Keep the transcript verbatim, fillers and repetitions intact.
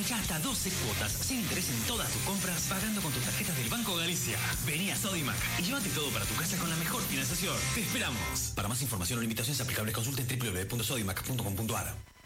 Aprovecha hasta doce cuotas sin interés en todas tus compras pagando con tus tarjetas del Banco Galicia. Vení a Sodimac y llévate todo para tu casa con la mejor financiación. Te esperamos. Para más información o limitaciones aplicables consulta en w w w punto sodimac punto com punto a r.